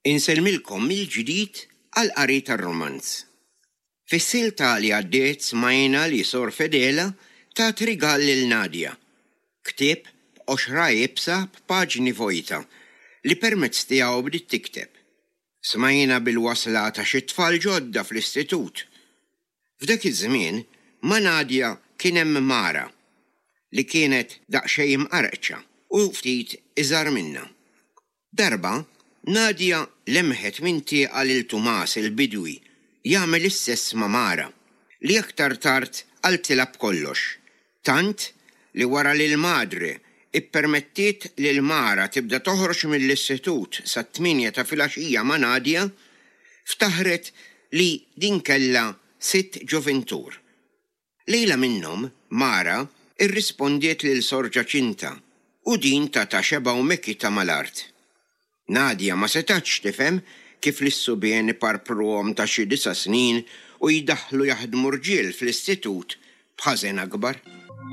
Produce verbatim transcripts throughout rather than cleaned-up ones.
Inselmilkom il-ġdid għal-qari tar-romanz. Fis-silta li għaddiet smajna li Sor Fedela tat rigal lil Nadja, ktieb b'għoxra jibsa b'paġni vojta li permezz tiegħu bdiet tikteb. Smajna bil-wasla ta' xi tfal ġodda fl-istitut. F'dak iż-żmien ma' Nadja kien hemm Mara li kienet daqsxejn mqarqċa u ftit iżgħar minnha. Darba Nadja lemħet minn tieqa lil Tumas il-Bidwi jagħmel istess ma' Mara li aktar tard qaltilha b'kollox. Tant li wara li l-madre ippermettiet lil Mara tibda toħroġ mill-istitut sa tminja ta' filgħaxija ma' Nadja, ftaħret li din kellha sitt ġoventur. Lejla minnhom Mara irrispondiet lil Sor Ġaċinta u din ta' ta' xeba u mekkita mal-art. Nadja ma setax tifhem kif l-issubien iparpruhom ta' xi disa' snin u jidaħlu jaħdmu rġiel fl-istitut b'ħażen akbar.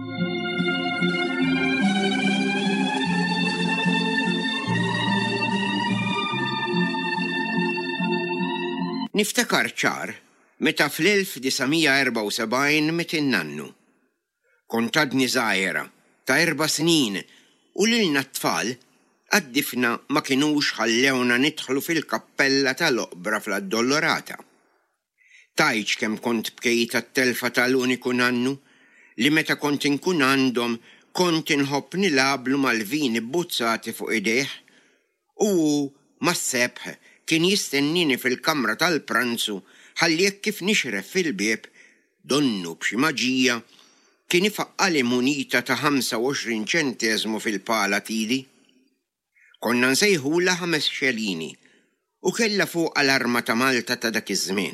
Niftakar ċar meta fl-elf disajn erba' u sebgħin mit innannu. Kont għadni żgħira ta' erba' snin u lilna t-tfal għaddifna ma kinux ħallewna nidħlu fil-kappella tal-Oqbra fl-Addolorata. Tajċ kemm kont bkejta t-telfa tal-uniku nannu li meta kont inkun għandhom kont inħobb nilablu mal-vini bbuzzati fuq idejh u mas-sebħ kien jistennini fil-kamra tal-pranzu ħalli jekk kif nixref fil-bieb donnu b'xi maġija kien ifaqqali munita ta' ħamsa u għoxrin ċenteżmu fil-pala tidi. Konna nsejħula ħames xelini u kella fuq l-arma ta' Malta ta' dak iż-żmien.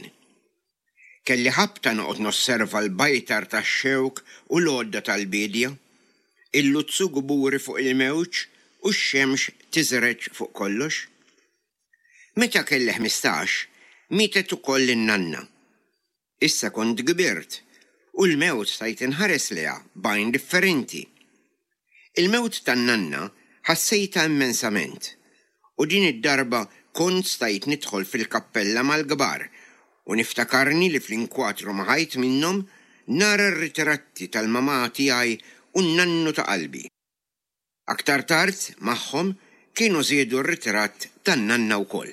Kelli ħabta noqgħod nosserva l-bajtar tax-xewk u l-għodda tal-bidja, il-luzzu gburi fuq il-mewġ u x-xemx tiżreġ fuq kollox. Meta kelli ħmistax, mietet ukoll in-nanna. Issa kont kbirt u l-mewt stajt inħares liha bajn differenti. Il-mewt tan-nanna ħassejta immensament u din id-darba kont stajt nidħol fil-kappella mal-kbar u niftakarni li fl-inkwatru ma ħajt minnhom nara r-ritratti tal-mama tiegħi u n-nannu ta' qalbi. Aktar tard magħhom kienu żiedu r-ritratt tan-nanna wkoll.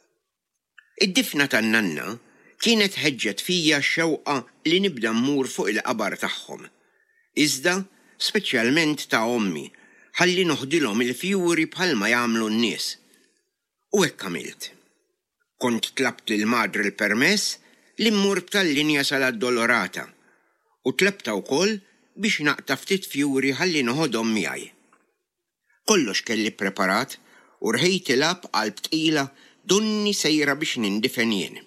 Id-difna tan-nanna kienet ħeġġet fija x-xewqa li nibda mmur fuq il-qabar tagħhom. Iżda speċjalment ta' ommi ħalli noħdilhom il-fjuri bħalma jagħmlu n-nies. U hekk għamilt. Kont tlabt lil madre l-permess li mmur b'tal-linja sal-Addolorata u tlabta wkoll biex naqta' ftit fjuri ħalli noħodhom miegħi. Kollox kelli preparat u rħejt ilab qalb tqila dunni sejra biex nindifen jien.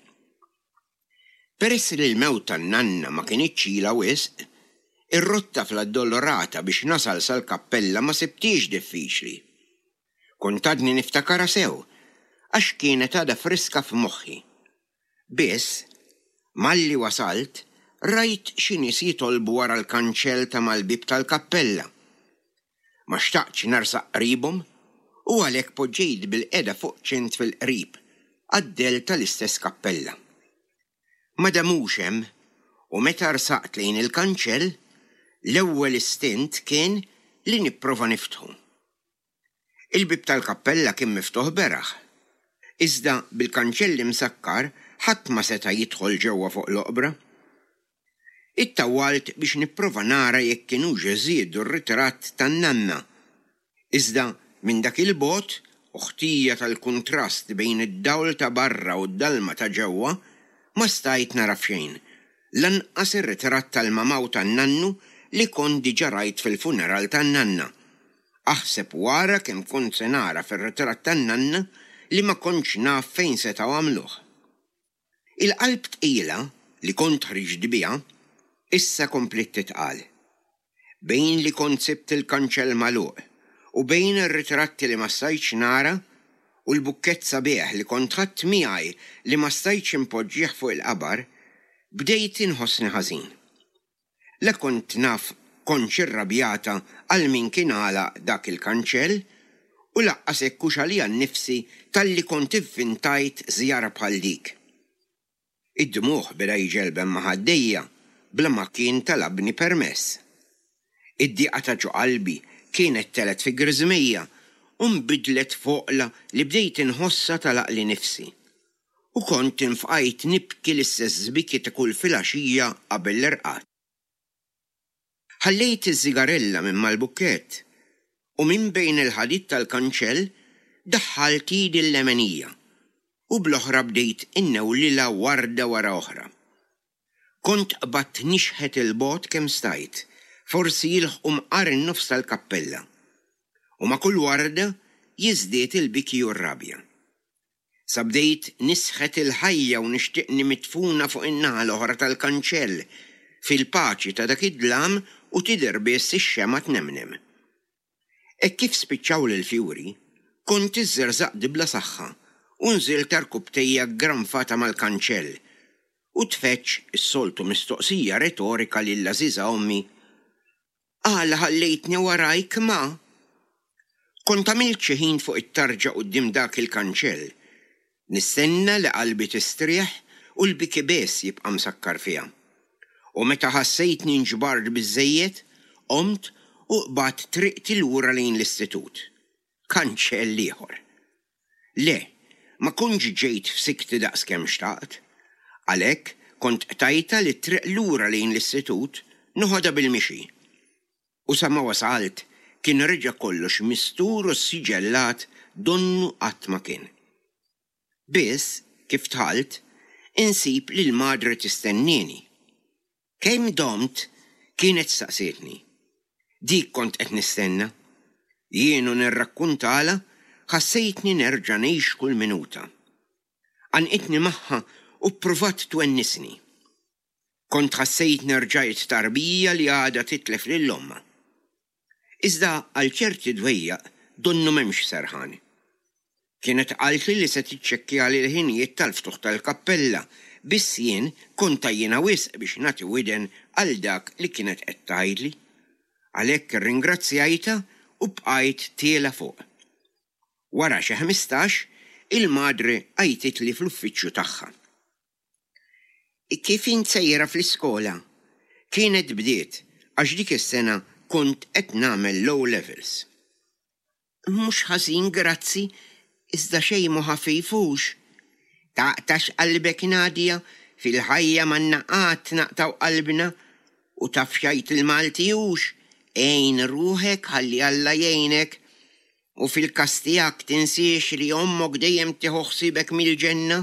Peress li l-mewt tan-nanna ma kienitx ilha wisq, ir-rotta fl-Addolorata biex nasal sal-kappella ma sibtix diffiċli. Kont għadni niftakara sew, għax kienet għada friska f'moħħi. Biss, malli wasalt, rajt xi nies jitolbu wara l-kanċell ta' mal-bib tal-kappella. Ma xtaqx narsaq qribhom u għalhekk poġġejt bil-qeda fuq ċint fil-qrib, għaddel tal-istess kappella. Ma damux hemm u meta rsaqt lejn il-kanċell, l-ewwel istint kien li nipprova niftħu. Il-bib tal-kappella kien miftuħ beraħ. Iżda bil-kanċell imsakkar ħadd ma seta' jidħol ġewwa fuq l-oqbra. Ittawwalt biex nipprova nara jekk kienux iżiedu r-ritratt tan-nanna. Iżda minn dak il-bogħod u ħtija tal-kuntrast bejn id-dawl ta' barra u d-dalma ta' ġewwa ma stajt nara f'xejn. Lanqas ir-ritratt tal-mama u tan-nannu li kont diġà rajt fil-funeral tan-nanna. Aħseb wara kemm kont se nara fir-ritratt tan-nanna li ma kontx naf fejn setgħu għamluh. Il-qalb tqila li kont ħriġt biha issa komplet titqal. Bejn li kont sibt il-kanċell magħluq u bejn ir-ritratti li ma stajtx nara u l-bukkett sabiħ li kont ħadd miegħi li ma stajtx impoġġih fuq il-qabar, bdejt inħossni ħażin. La kont naf kontx irrabjata għal min kien għalaq dak il-kanċell u laqqas hekk għalija nnifsi talli kont ivvintajt żjara bħal dik. Id-dmuħ beda jiġelben ma' ħaddejja bla ma kien talabni permess. Id-dieqa ta' ġo qalbi kienet telet fi griżmija u nbidlet foqla li bdejt inħossa talaq li nifsi. U kont infqajt nibki l-istess żbiki ta' kull filgħaxija qabel l-irqat. Ħallejt iż-żigarella minn mal-bukkett u minn bejn il-ħadid tal-kanċell daħħalt iedi l-lemenija u bl-oħra bdejt innewlilha warda wara oħra. Kont qbadt nixħet il-bot kemm stajt, forsi jilħqu mqar in-nofs tal-kappella. U ma' kull warda jiżdied il-biki u r-rabja. Sabdejt nisħet il-ħajja u nixtieqni mitfuna fuq in-naħa l-oħra tal-kanċell fil-paċi ta' dak id-dlam u tidher biss ix-xema tnemnem. E kif spiċċaw l-fjuri, kont iżżerżaq bla saħħa u nżilt arkubtejja granfata mal-kanċell u tfetx is-soltu mistoqsija retorika lil l-għażiża ommi. Għala ħallejtni warajk ma? Kont għamilt xi ħin fuq it-tarġa quddiem dak il-kanċell. Nistenna li qalbi tistrieħ u l-biki bes jibqa' msakkar fiha. U meta ħassejtni nġbard biżżejjed, qomt u qbad triqti lura lejn l-istitut. Kanċell ieħor. Le, ma kontx ġejt f'sikti daqskemm xtaqt. Għalhekk kont qtajta li triq lura lejn l-istitut noħodha bil-mixi. U sa ma wasalt kien reġa' kollox mistur u siġellat donnu qatt ma kien. Biss, kif tħalt, insib li l-madre tistennini. Kemm domt kienet saqsitni. Dik kont qed nistenna. Jienu nirrakkuntala ħassejtni nerġa' ngħix kull minuta. Għanqitni magħha u pprovat twennisni. Kont ħassejt nerġajt tarbija li għadha titlef lill-omma. Iżda għal ċerti dwejjaq donnu m'hemmx serħani. Kienet qaltli li se tiċċekkja li l-ħinijiet tal-ftuħ tal-kappella, biss jien kont tajjina wisq biex nagħti widen għal dak li kienet qed tgħidli. Għalhekk irringrazzjajta u bqajt tiela fuq. Wara xi ħmistax, il-madre għajtitli fl-uffiċċju tagħha. Kif int sejra fl-iskola? Kienet bdiet għax dik is-sena kont qed nagħmel low levels. Mhux ħażin, grazzi. Iżda xejn mu ħafifux. Taqtax qalbek Nadja, fil-ħajja man-naqqat naqtaw qalbna u taf xajt il-Maltijux, ejn ruħek ħalli Alla jgħinek u fil-kastijak tinsiex li ommok dejjem tieħu ħsiebek mill-ġenna.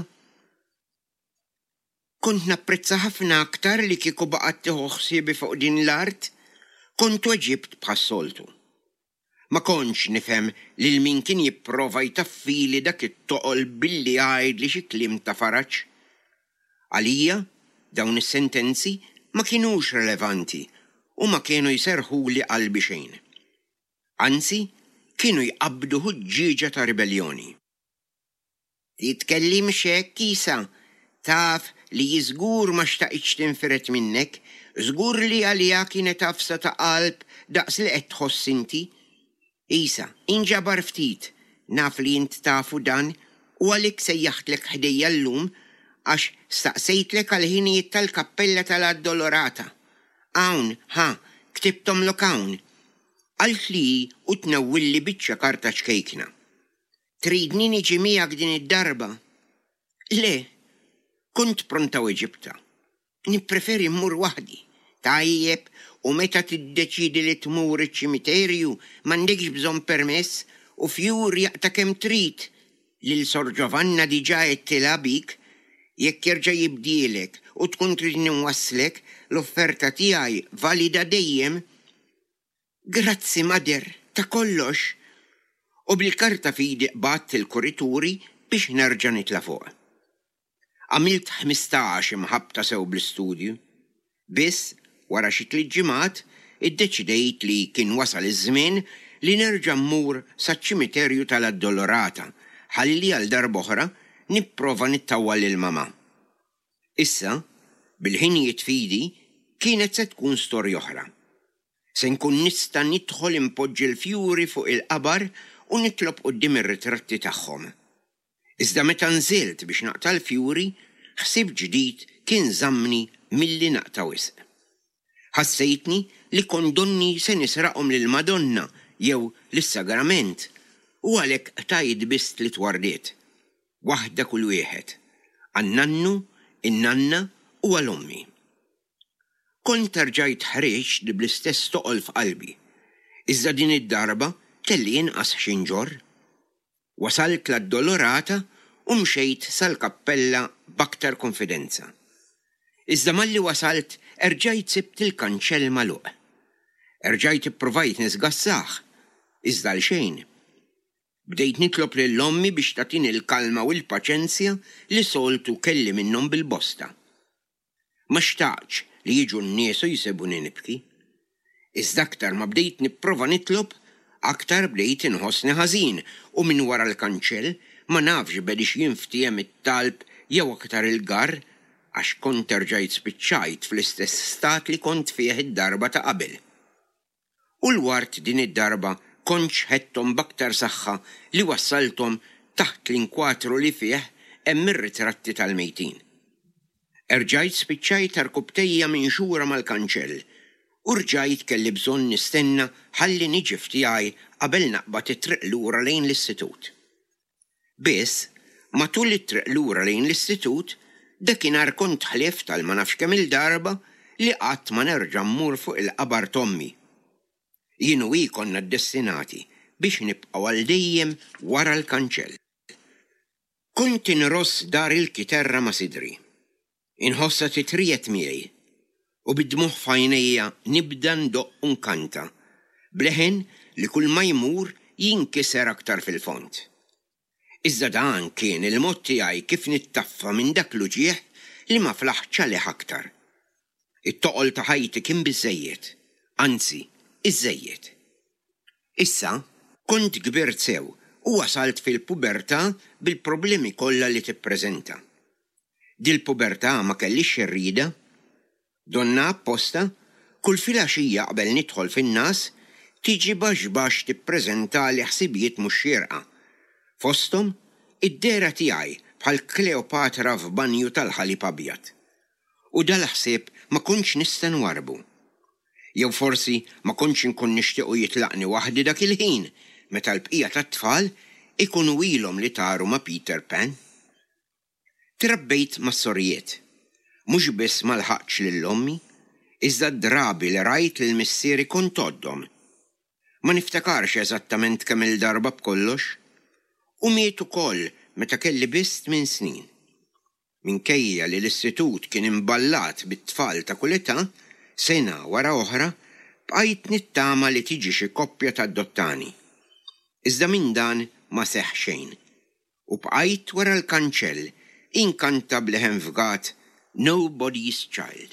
Kont napprezza ħafna aktar li kieku baqgħet tieħu ħsiebi fuq din l-art, kont weġibt bħas-soltu. Ma kontx nifhem lil min kien jipprova jtaffili dak it-toqol billi għajdli xi kliem ta' faraġġ. Għalija dawn is-sentenzi ma kienux relevanti u ma kienu jserħuli qalbi xejn. Anzi, kienu jqabdu ħuġġieġa ta' ribelljoni. Titkellim x'hekk Isa, taf li jiżgur ma xtaqitx tinferet minnek, żgur li għalija kienet tafsa ta' qalb daqs li qed tħoss inti. Isa, inġabar ftit, naf li int tafu dan u għalik sejjaħtlek ħdejja l-lum għax staqsejtlek għal-ħinijiet tal-kappella tal-addolorata. Hawn, ha, ktibtom lok hawn. Għalt li u tnawwilli biċċa karta xkejkna. Tridni niġi miegħek din id-darba? Le, kont pronta u Eġipta. Nippreferi mmur waħdi. Tajjeb, u meta tiddeċidi li tmur iċ-ċimiterju m'għandekx bżonn permess u fjur jaqta' kemm trid lil Sor Giovanna diġà qedtilha bik jekk jerġa' jibdielek u tkun trid nwasslek l-offerta tiegħi valida dejjem. Grazzi mader ta' kollox. U bil-karta fidi qbadt il-kurituri biex nerġa' nitla' fuq. Għamilt ħmistax imħabta sew bl-istudju. Biss wara xi tliet ġimgħat iddeċidejt li kien wasal iż-żmien li nerġa' mmur saċ-ċimiterju tal-Addolorata ħalli għal darb'oħra nipprova nittawwal lil mama. Issa, bil-ħinijiet fidi, kienet se tkun storja oħra. Se nkun nista' nidħol impoġġi l-fjuri fuq il-qabar u nitlob quddiem ir-ritratti tagħhom. Iżda meta nżilt biex naqta' l-fjuri, ħsieb ġdid kien żammni milli naqta' wisq. Ħassejtni li kondonni se nisraqhom lill-Madonna jew lis-sagrament u għalhekk tajt biss tliet wardiet. Waħda kull wieħed, għan-nannu, in-nanna u għall-ommi. Kont rġajt ħreġ li bl-istess toqol f'qalbi, iżda din id-darba kelli inqas xinġor. Wasalt l-Addolorata u mxejt sal-kappella b'aktar konfidenza. Iżda malli wasalt erġajt sibt il-kanċell magħluq. Erġajt ippruvajt nisgassaħ, iżda l-xejn. Bdejt nitlob lill-ommi biex tagħtini l-kalma u l-paċenzja li soltu kelli minnhom bil-bosta. Ma xtaqx li jiġu n-nies u jsibuni nibki. Iżda aktar ma bdejt nipprova nitlob, aktar bdejt inħossni ħażin u minn wara l-kanċell ma nafx bedix jinftiem it-talb jew aktar il-gar għax kont erġajt spiċċajt fl-istess stat li kont fih id-darba ta' qabel. U l-wart din id-darba kontx ħedthom b'aktar saħħa li wassalthom taħt l-inkwatru li fih hemm ir-ritratti tal-mejtin. Erġajt spiċċajt arkubtejja minn xura mal-kanċell u rġajt kelli bżonn nistenna ħalli niġi ftiegħi qabel naqbad it-triq lura lejn l-istitut. Biss, matul it-triq lura lejn l-istitut, dakinhar kont ħlieft għal ma nafx kemm il-darba li qatt ma nerġa' mmur fuq il-qabar Tommi. Jien u hi konna ddestinati biex nibqgħu għal dejjem wara l-kanċell. Kont inross dar il-kiterra ma' sidri. Inħossa titriet miegħi u bid-dmuħ f'għajnejja nibda ndoqq u nkanta, bleħen li kull ma jmur jinkiser aktar fil-font. Iżda dan kien il-mod tiegħi kif nittaffa minn dak l-uġieħ li ma flaħx għalih aktar. It-toqol ta' ħajti kien biżejjed, anzi, iżejjed. Issa, kont kbirt sew u wasalt fil-pubertà bil-problemi kollha li tippreżenta. Dil-pubertà ma kellix xerrida, donna apposta, kull filgħaxija qabel nidħol fin-nas tiġi baxbax tippreżenta li ħsibijiet mhux xierqa. Fosthom id-dera tiegħi bħal Kleopatra f'banju tal-ħalib abjad. U dal-ħsieb ma kontx nista' nwarbu. Jew forsi ma kontx inkun nixtiequ jitlaqni waħdi dak il-ħin meta l-bqija tat-tfal ikunu ilhom li taru ma' Peter Pan. Trabbejt ma' sorrijiet, mhux biss ma lħaqx lill-ommi, iżda d-drabi li rajt lil missieri kont għoddhom. Ma niftakarx eżattament kemm il-darba b'kollox, u miet ukoll meta kelli biss tmien snin. Minkejja li l-istitut kien imballat bit-tfal ta' kull età, sena wara oħra, bqajt nittama li tiġi xi koppja tad-dottani. Iżda minn dan ma seħħ xejn. U bqajt wara l-kanċell inkantabli ħenfgat Nobody's Child.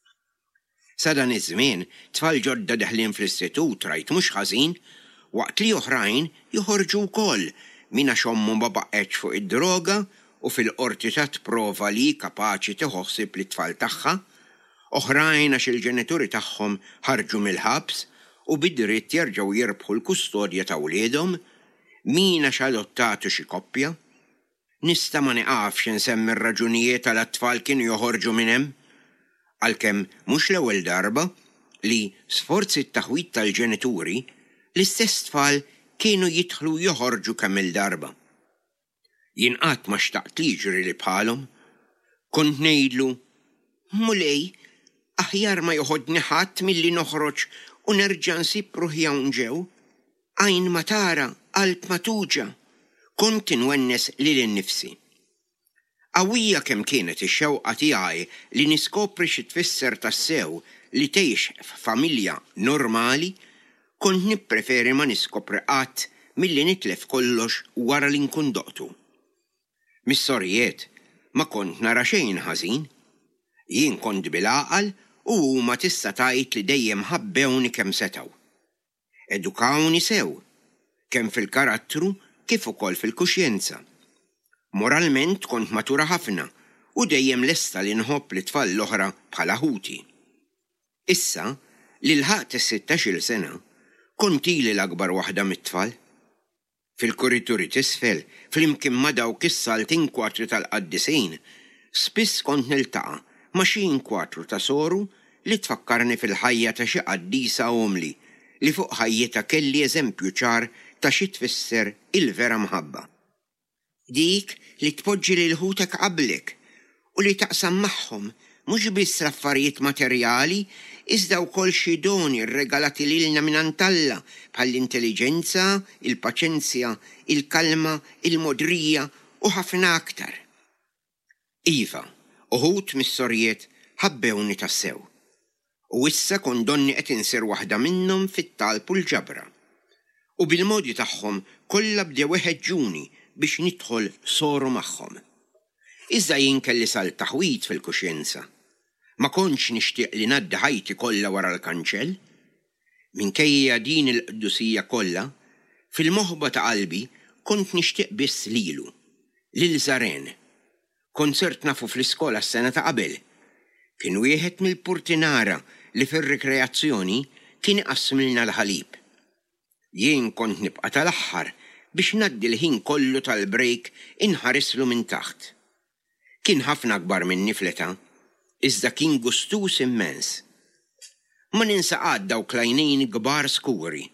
Sa dan iż-żmien tfal ġodda deħlin fl-istitut rajt mhux ħażin, waqt li oħrajn joħorġu wkoll min għax ommu ma baqgħetx fuq id-droga u fil-qorti ta' tprova li kapaċi tiħossib li tfal tagħha, oħrajn għax il-ġenituri tagħhom ħarġu mill-ħabs u bidritt jerġgħu jirbħu l-kustodja ta' wliedhom, min għax adottatu xi koppja. Nista' ma niqafx insemmi r-raġunijiet għal-tfal kienu joħorġu minn hemm, għalkemm mhux l-ewwel darba li sforzi t-taħwit tal-ġenituri l-istess tfal kienu jidħlu joħorġu kemm il-darba. Jien qatt ma xtaqt li jiġri li bħalhom, kont ngħidlu, mulej, aħjar ma joħodni ħadd milli noħroġ u nerġa' nsib ruħi hawn ġew, għajn ma tara, qalb ma tuġa, kont inwennes lil innifsi. Qawwija kemm kienet ix-xewqa tiegħi li niskopri xi tfisser tas-sew li tgħix f'familja normali, kont nippreferi ma niskopri qatt milli nitlef kollox wara li nkun doqtu. Mis-sorrijiet ma kont nara xejn ħażin, jien kont bil-għaqal u huma tista' tgħid li dejjem ħabbewni kemm setgħu. Edukawni sew, kemm fil-karattru kif ukoll fil-kuxjenza. Moralment kont matura ħafna u dejjem lesta li nħobb li tfal l-oħra bħala ħuti. Issa, li l-ħaqt is-sittax-il sena, kont ili l-akbar waħda mit-tfal. Fil-kurituri tisfel, fl-imkien ma dawk is-saltin kwatri tal-qaddisejn, spiss kont niltaqa' ma' xi inkwatru ta' soru li tfakkarni fil-ħajja ta' xi qaddisa omli li fuq ħajjita kelli eżempju ċar ta' xi tfisser il-vera mħabba. Dik li tpoġġi lil ħutek qablek u li taqsam magħhom mhux biss l-affarijiet materjali iżda wkoll xi doni rregalati lilna minn Alla bħall-intelligenza, il-paċenzja, il-kalma, il-modrija u ħafna aktar. Iva, uħud mis-sorjiet ħabbewni tassew. U issa kon donni qed insir waħda minnhom fit-talb u l-ġabra. U bil-modi tagħhom kollha bdew iħeġġuni biex nidħol soru magħhom. Iżda jien kelli sal taħwit fil-kuxjenza. Ma kontx nixtieq li ngħaddi ħajti kollha wara l-kanċell. Minkejja din il-qdusija kollha, fil-moħba ta' qalbi kont nixtieq biss lilu, lil Zaren. Kont sirt nafu fl-iskola s-sena ta' qabel. Kien wieħed mill-purtinara li fir-rekreazzjoni kien iqassmilna l-ħalib. Jien kont nibqa' tal-aħħar biex ngħaddi l-ħin kollu tal-break inħarislu minn taħt. Kien ħafna akbar minni fleta, iżda kien gustus immens. Ma ninsa għad dawk klajnejn kbar skuri.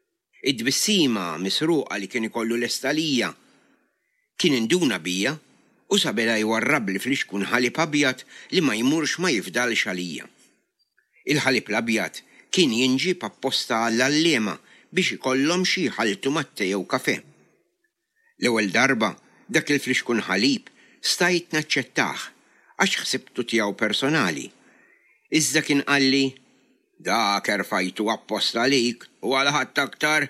Id-bissima misruqa li kien ikollu l-estalija. Kien induna bija u sabela jwarrab li fl-ixkun ħalib abjad li ma jmurx ma jifdalx għalija. Il-ħalib l-abjad kien jinġib apposta għall-allema biex ikollhom xi ħaltu matte jew kafe. L-ewwel darba dak il-fliexkun ħalib stajt naċċettaħ għax ħsibtu tiegħu personali. Iżda kien qalli, dak erfajtu apposta għalik u għal ħadd aktar.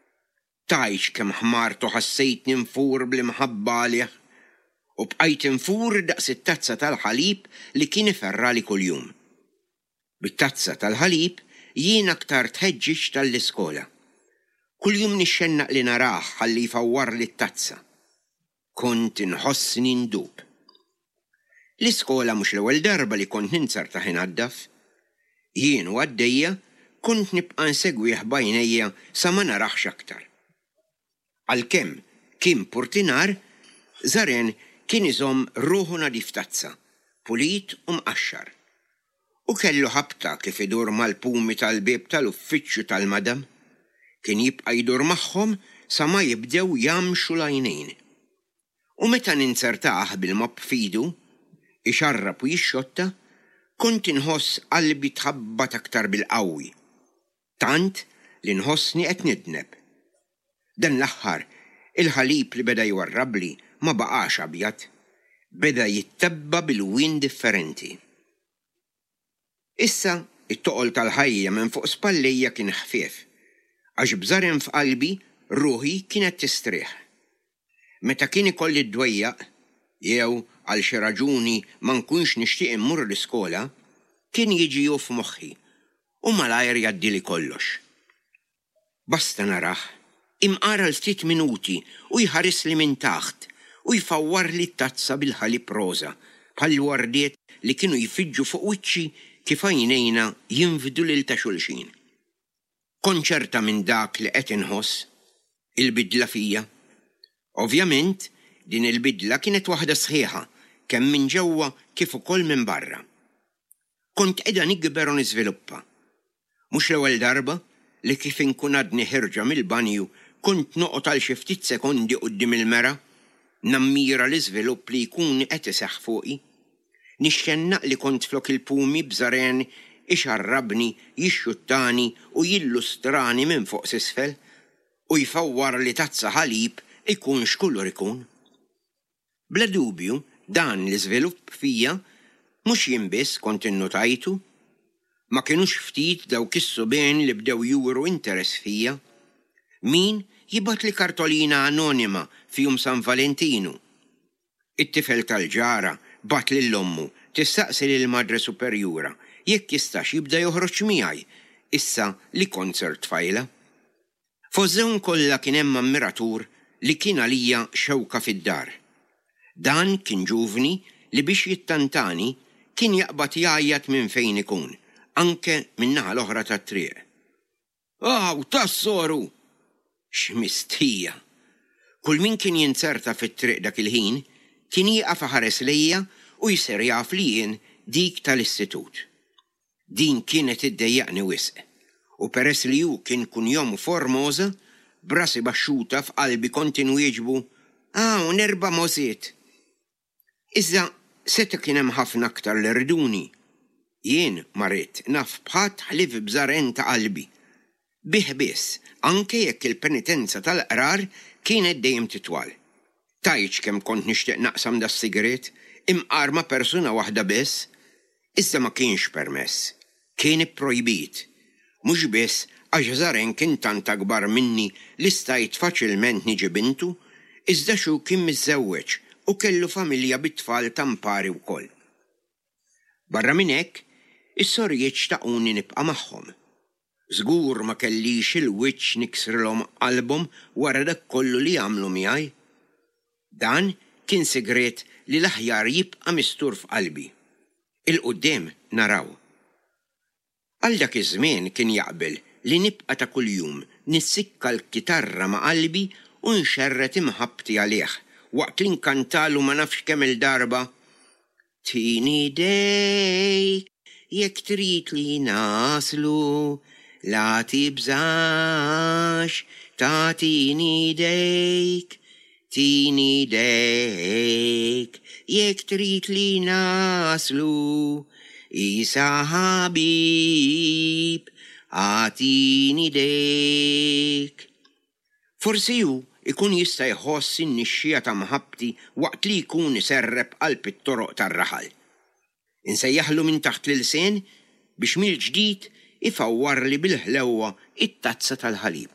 Tajx kemm ħmartu ħassejtni nfur bl-imħabba għalih u bqajt infur daqs it-tazza tal-ħalib li kien iferrali kuljum. Bit-tazza tal-ħalib jien aktar tħeġġiġ tal-iskola. Kuljum nixxennaq li naraħ ħalli jfawwar li t-tazza. Kont inħossni ndub. L-iskola mhux l-ewwel darba li kont ninsar ta' ħinaddaf. Jien u għaddejja kont nibqa' nsegwih bajnejja sa ma naraħx aktar. Għalkemm kien purtinar, Zaren kien iżomm ruħu nadif tazza, pulit u mqaxxar. U kellu ħabta kif idur mal-pumi tal-bib tal-uffiċċju tal-madam, kien jibqa' jdur magħhom sa ma jibdew jamxu l-għajnejn. U meta ninsertaħ bil-mobb fidu, ixarrab u jixxotta, kont inħoss qalbi tħabbat aktar bil-qawwi. Tant li nħossni qed nidneb. Dan l-aħħar il-ħalib li beda jwarrabli ma baqax abjad, beda jittabba bil-wien differenti. Issa it-toqol tal-ħajja minn fuq spallejja kien ħfief, għax bżarem f'qalbi ruħi kienet tistrieħ. Meta kien ikolli d-dwejjaq, jew għal xi raġuni ma nkunx nixtieq immur l-iskola, kien jiġi ju f'moħħi u malajr jgħaddili kollox. Basta naraħ, imqara l-ftit minuti u jħares li minn taħt u jfawwar li t-tazza bil-ħalib roża bħal wardiet li kienu jfiġġu fuq wiċċi kif għajnejna jinfdu lil ta' xulxin. Konċerta minn dak li qed inħoss, il-bidla fija. Ovvjament, din il-bidla kienet waħda sħiħa, kemm minn ġewwa kif ukoll minn barra. Kont qiegħda nikber u niżviluppa. Mhux l-ewwel darba li kif inkun għadni ħirġa mill-banju kont noqgħod għal xi ftit sekondi quddiem il-mera, nammira l-iżvilupp li jkun qed iseħħ fuqi. Nixxennaq li kont flok il-pumi b'Zaren ixarrabni, jixxuttani u jillustrani minn fuq s'isfel u jfawwar li tazza ħalib ikun x'kullur ikun. Bla dubju, dan l-iżvilupp fija mhux jien biss kont innotajtu, ma kienux ftit dawk is-subien li bdew juru interess fija. Min jibgħat li kartolina anonima fihom San Valentinu. It-tifel tal-ġara bat lill-ommu tistaqsi lill-madre superjura jekk jistax jibda joħroġ miegħi issa li konsert fajla. F'żewn kollha kien hemm ammiratur li kien għalija xewka fid-dar. Dan kien ġuvni li biex jittantani kien jaqbad jgħajjat minn fejn ikun, anke min-naħa l-oħra tat-triq. Aw, tassoru! X'mistija! Kull min kien jinserta fit-triq dak il-ħin kien jieqaf ħares lejja u jser jaf li jien dik tal-istitut. Din kienet iddejjaqni wisq, u peress li ju kien kun jom formoza, brasi baxxuta f'qalbi kontinu jieġbu, ah, u nerba możiet. Iżda seta kien hemm ħafna aktar l-irduni. Jien marit naf bħadd ħlif bżarren ta' qalbi. Bih biss, anke jekk il-penitenza tal-qrar kienet dejjem titwal. Tajċ kemm kont nixtieq naqsam da s-sigaret, imqar ma' persuna waħda biss, iżda ma kienx permess. Kien ipprojbit. Mhux biss għax żaren kien tant akbar minni li stajt faċilment niġi bintu, iżda xu kien miżżewweġ u kellu familja bit-tfal tampari wkoll. Barra minn hekk, is-sorjiet xtaquni nibqa' magħhom. Żgur ma kellix il-wiċċ niksrilhom qalbhom wara dak kollu li jagħmlu miegħi. Dan kien segret li l-aħjar jibqa' mistur f'qalbi. Il-qudiem naraw. Għal dak iż-żmien kien jaqbel li nibqa' ta' kuljum nissikka l-kitarra ma' qalbi u nxerret imħabbti għalih waqt li nkantalu ma nafx kemm il-darba. Tini dejk jekk trid li naslu, la tibżax ta' tini dejk, tini dejk jekk trid li naslu. Isa ħabib, għatini dejk. Forsi ju ikun jista' jħoss in-nixxija ta' mħabbti waqt li jkun iserreb qalb it-toroq tar-raħal. Insejjaħlu minn taħt l-lisien biex mill-ġdid ifawwarli bil-ħlewwa it-tazza tal-ħalib.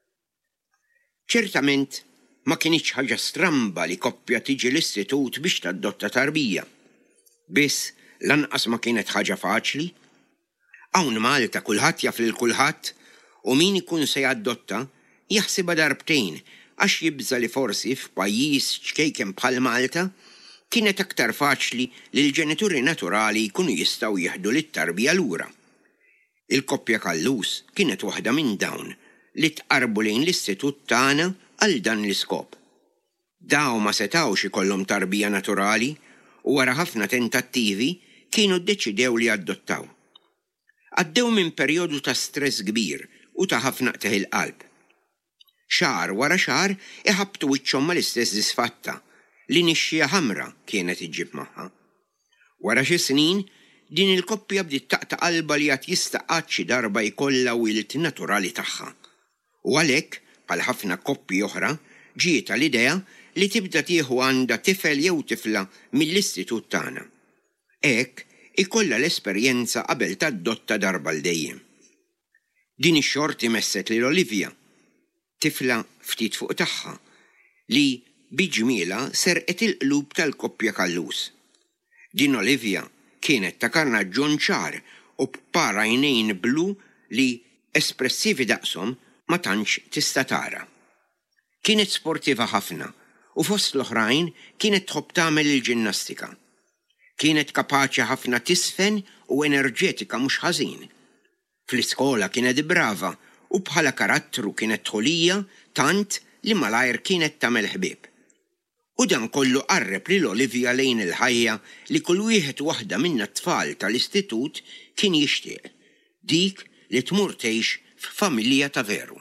Ċertament ma kienx ħaġa stramba li koppja tiġi l-istitut biex tadotta tarbija. Biss lanqas ma kienet ħaġa faċli. Hawn Malta kulħadd jaf lil kulħadd u min ikun se jadotta jaħsibha darbtejn għax jibża li forsi f'pajjiż ċkejken bħal Malta kienet aktar faċli li l-ġenituri naturali jkunu jistgħu jieħdu lit-tarbija lura. Il-koppja Kallus kienet waħda minn dawn li tqarbu lejn l-istitut tagħna għal dan l-iskop. Daw ma setgħux ikollhom tarbija naturali u wara ħafna tentattivi kienu ddeċidew li adottaw. Għaddew minn perjodu ta' stress kbir u ta' ħafna qteħ il-qalb. Xahar wara xahar iħabtu wiċċhom mal-istess disfatta li nixxija ħamra kienet iġġib magħha. Wara xi snin din il-koppja bdiet taqta' qalba li qed jistaqgħad xi darba jkollha wilt naturali tagħha. U għalhekk bħal ħafna koppji oħra ġietha l-idea li tibda tieħu għandha tifel jew tifla mill-istitut tagħna. Hekk ikollha l-esperjenza qabel tadotta darba l-dejjem. Din ix-xorti messet lil Olivia, tifla ftit fuq tagħha, li biġmiela serqet il-qlub tal-koppja Kallus. Din Olivia kienet ta' karnaġġun ċar u b'para għajnejn blu li espressivi daqshom ma tantx tista' tara. Kienet sportiva ħafna u fost l-oħrajn kienet tħobb tagħmel il-ġinnastika. Kienet kapaċi ħafna tisfen u enerġetika mhux ħażin. Fl-iskola kienet brava u bħala karattru kienet tħolija tant li malajr kienet tagħmel ħbieb. U dan kollu qarreb lil Olivia lejn il-ħajja li kull wieħed waħda minna t-tfal tal-istitut kien jixtieq, dik li tmur tgħix f'familja ta' veru.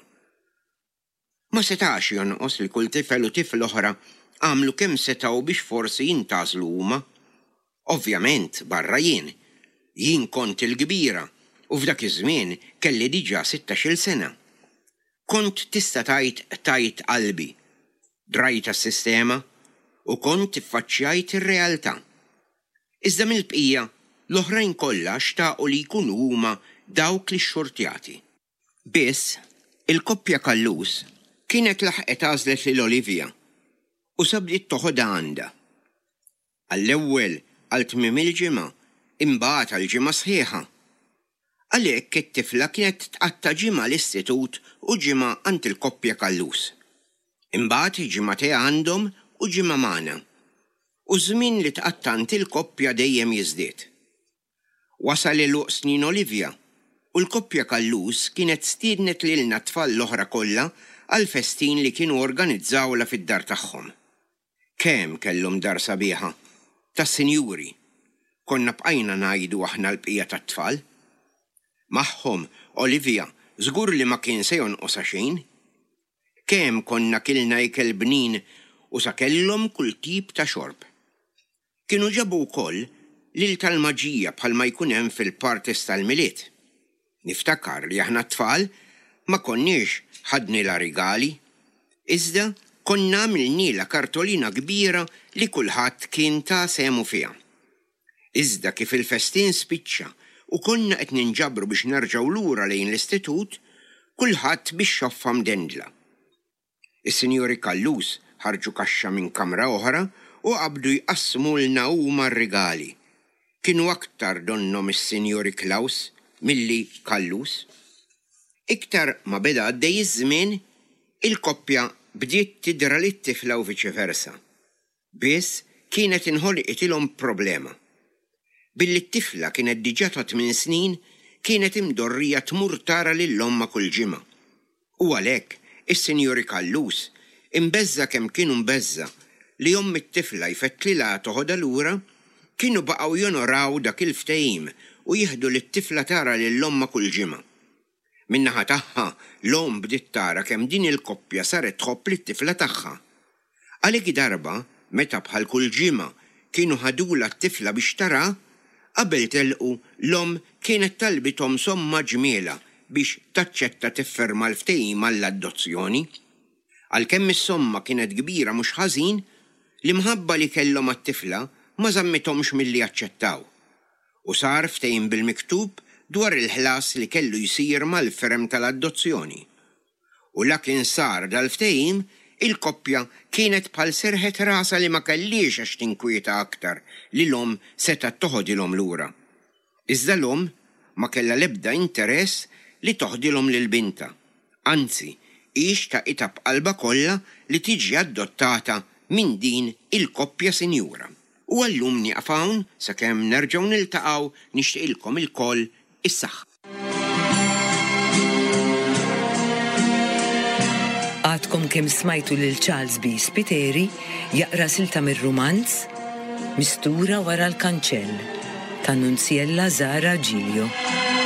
Ma setax jonqos li kull tifel u tifel oħra għamlu kemm setgħu biex forsi jintażlu huma. Ovvjament barra jien, jien kont il-kbira u f'dak iż-żmien kelli diġà sittax-il sena. Kont tista' tajt tajt qalbi, drajt għas-sistema u kont iffaċċjajt ir-realtà. Iżda mill-bqija l-oħrajn kollha xtaqu li jkunu huma dawk li xxortjati. Biss il-koppja Kallus kienet laħqet għażlet lil Olivia u sabdiet toħodha għandha. Għall-ewwel għal tmiem il-ġimgħa, imbagħad għal ġimgħa sħiħa. Għalhekk it-tifla kienet tqatta' ġimgħa l-istitut u ġimgħa għand il-koppja Kallus. Imbagħad ġimgħatej għandhom u ġimgħa magħna. U żmien li tqattant il-koppja dejjem jiżdied. Wasal il-luq snin Olivia u l-koppja Kallus kienet stiednet lilna t-tfal l-oħra kollha għal festin li kienu organizzawla fid-dar tagħhom. Kemm kellhom dar sabiħa tas-sinjuri. Konna bqajna ngħidu aħna l-bqija tat-tfal. Magħhom Olivia żgur li ma kien se jonqos xejn. Kemm konna kilna ikel bnin u sa kellhom kull tip ta' xorb. Kienu ġabu wkoll lil tal-maġija bħalma jkun hemm fil-partis tal-miliet. Niftakar li aħna t-tfal ma konniex ħadnila rigali, iżda konna għamilnila kartolina kbira li kulħadd kien ta' semu fiha. Iżda kif il-festin spiċċa u konna qed ninġabru biex nerġgħu lura lejn l-istitut, kulħadd biex xoffa mdendla. Is-Sinjuri Kallus ħarġu kaxxa minn kamra oħra u qabdu jqassmulna huma r-rigali. Kienu aktar donnom is-Sinjuri Klaus milli Kallus. Iktar ma beda għaddej iż-żmien, il-koppja bdiet tidra li t-tifla u viċi versa. Biss kienet inħolqet ilhom problema. Billi t-tifla kienet diġà ta' tmien snin, kienet imdorrija tmur tara lill-omma kull ġimgħa. U għalhekk is-Sinjuri Kallus imbeżza kemm kienu mbeżza li omm it-tifla jfettlilha toħodha lura, kienu baqgħu jonoraw dak il-ftehim u jieħdu lit-tifla tara lill-omma kull ġimgħa. Min-naħa tagħha l-omm bdiet tara kemm din il-koppja saret tħobb lit-tifla tagħha. Għalhekk darba meta bħal kull ġimgħa kienu ħadula t-tifla biex tara, qabel telqu l-omm kienet talbithom somma ġmiela biex taċċetta tifferma l-ftehim għall-adozzjoni. Għalkemm is-somma kienet kbira mhux ħażin, li mħabba li kellhom għat-tifla ma żammithomx milli jaċċettaw. U sar ftehim bil-miktub dwar il-ħlas li kellu jsir mal-ferm tal-adozzjoni. U la kien sar dal-ftehim, il-koppja kienet bħal serħet rasa li ma kellix għax tinkwieta aktar li l-omm seta toħodilhom lura. Iżda l-omm ma kellha l-ebda interess li toħdilhom lil binta. Anzi, ix ta' ita b'qalba kollha li tiġi adottata minn din il-koppja sinjura. U għallum nieqaf hawn sakemm nerġgħu niltaqgħu nixtieqilkom il-koll is-saħħa. Għadkom kemm smajtu lil Charles B. Spiteri jaqra silta mir-rumanz Mistura wara l-kanċell ta' Nunziella Zara Giglio.